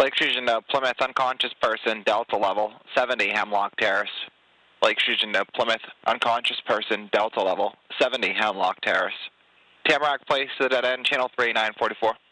Lake Fusion to Plymouth, unconscious person, Delta level, 70 Hemlock Terrace. Lake Fusion to Plymouth, unconscious person, Delta level, 70 Hemlock Terrace. Tamarack Place to the dead end, channel 3944.